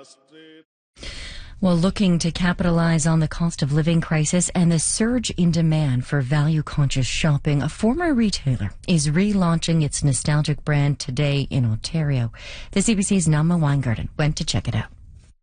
Well, looking to capitalize on the cost of living crisis and the surge in demand for value-conscious shopping, a former retailer is relaunching its nostalgic brand today in Ontario. The CBC's Nama Weingarten went to check it out.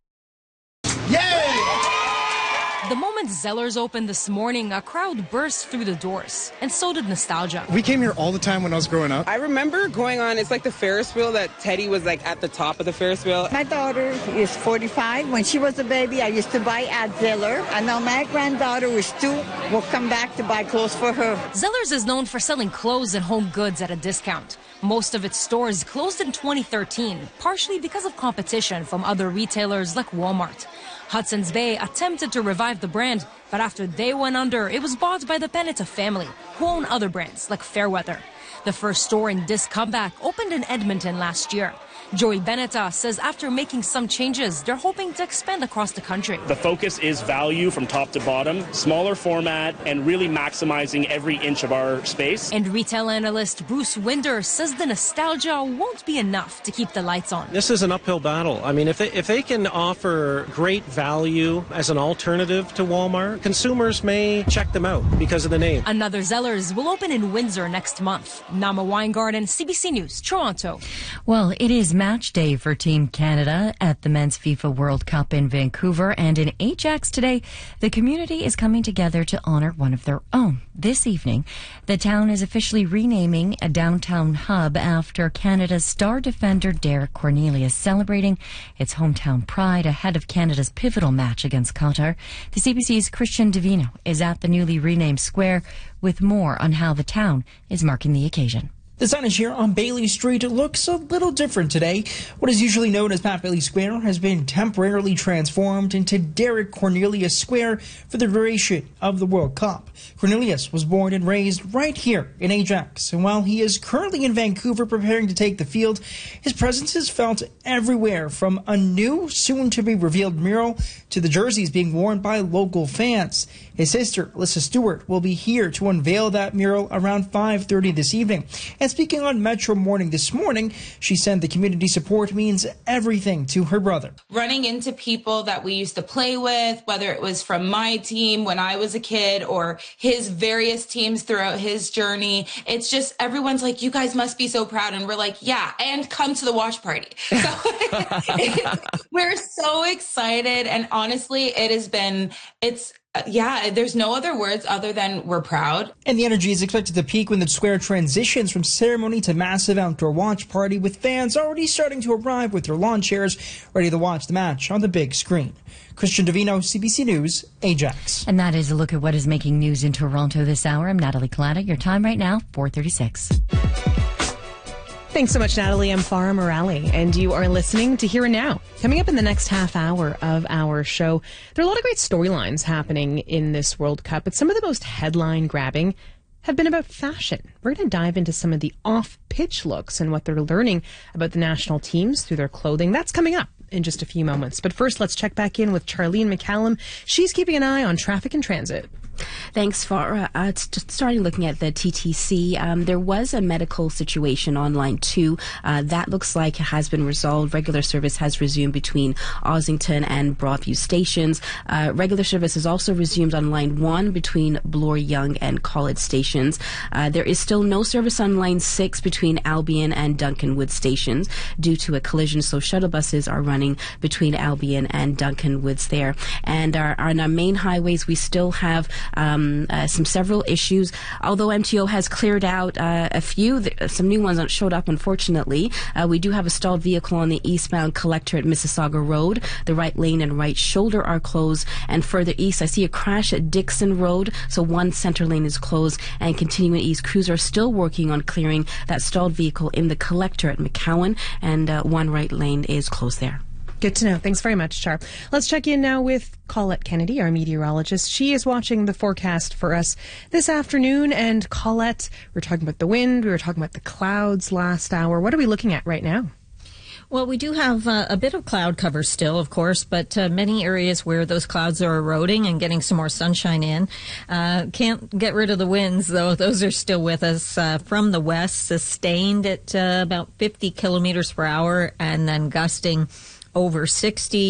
The moment Zellers opened this morning, a crowd burst through the doors, and so did nostalgia. We came here all the time when I was growing up. I remember going on, it's like the Ferris wheel that Teddy was like at the top of the Ferris wheel. My daughter is 45. When she was a baby, I used to buy at Zeller. And now my granddaughter is 2. Will come back to buy clothes for her. Zellers is known for selling clothes and home goods at a discount. Most of its stores closed in 2013, partially because of competition from other retailers like Walmart. Hudson's Bay attempted to revive the brand, but after they went under, it was bought by the Benetta family, who own other brands like Fairweather. The first store in this comeback opened in Edmonton last year. Joey Benetta says after making some changes, they're hoping to expand across the country. The focus is value from top to bottom, smaller format, and really maximizing every inch of our space. And retail analyst Bruce Winder says the nostalgia won't be enough to keep the lights on. This is an uphill battle. I mean, if they can offer great value as an alternative to Walmart, consumers may check them out because of the name. Another Zellers will open in Windsor next month. Nama Weingarten, CBC News, Toronto. Well, it is match day for Team Canada at the Men's FIFA World Cup in Vancouver, and in Ajax today, the community is coming together to honor one of their own. This evening, the town is officially renaming a downtown hub after Canada's star defender Derek Cornelius, celebrating its hometown pride ahead of Canada's pivotal match against Qatar. The CBC's Christian Divino is at the newly renamed square with more on how the town is marking the occasion. The signage here on Bailey Street looks a little different today. What is usually known as Pat Bailey Square has been temporarily transformed into Derek Cornelius Square for the duration of the World Cup. Cornelius was born and raised right here in Ajax, and while he is currently in Vancouver preparing to take the field, his presence is felt everywhere, from a new, soon-to-be-revealed mural to the jerseys being worn by local fans. His sister, Alyssa Stewart, will be here to unveil that mural around 5:30 this evening. And speaking on Metro Morning this morning, she said the community support means everything to her brother. Running into people that we used to play with, whether it was from my team when I was a kid or his various teams throughout his journey, it's just everyone's like, you guys must be so proud. And we're like, yeah, and come to the watch party. So we're so excited. And honestly, it has been, there's no other words other than we're proud. And the energy is expected to peak when the square transitions from ceremony to massive outdoor watch party, with fans already starting to arrive with their lawn chairs ready to watch the match on the big screen. Christian Divino, CBC News, Ajax. And that is a look at what is making news in Toronto this hour. I'm Natalie Collada. Your time right now, 4:36. Thanks so much, Natalie. I'm Farah Morale, and you are listening to Here and Now. Coming up in the next half hour of our show, there are a lot of great storylines happening in this World Cup, but some of the most headline-grabbing have been about fashion. We're going to dive into some of the off-pitch looks and what they're learning about the national teams through their clothing. That's coming up in just a few moments. But first, let's check back in with Charlene McCallum. She's keeping an eye on traffic and transit. Thanks, Farah. Starting looking at the TTC, there was a medical situation on line 2. That looks like it has been resolved. Regular service has resumed between Ossington and Broadview stations. Regular service has also resumed on line 1 between Bloor Young and College stations. There is still no service on line 6 between Albion and Duncan Wood stations due to a collision, so shuttle buses are running between Albion and Duncan Woods there. And on our main highways, we still have several issues. Although MTO has cleared out a few, some new ones showed up, unfortunately. We do have a stalled vehicle on the eastbound collector at Mississauga Road. The right lane and right shoulder are closed. And further east, I see a crash at Dixon Road, so one center lane is closed. And continuing east, crews are still working on clearing that stalled vehicle in the collector at McCowan, and one right lane is closed there. Good to know. Thanks very much, Char. Let's check in now with Colette Kennedy, our meteorologist. She is watching the forecast for us this afternoon. And Colette, we're talking about the wind. We were talking about the clouds last hour. What are we looking at right now? Well, we do have a bit of cloud cover still, of course, but many areas where those clouds are eroding and getting some more sunshine in. Can't get rid of the winds, though. Those are still with us from the west, sustained at about 50 kilometers per hour and then gusting over 60.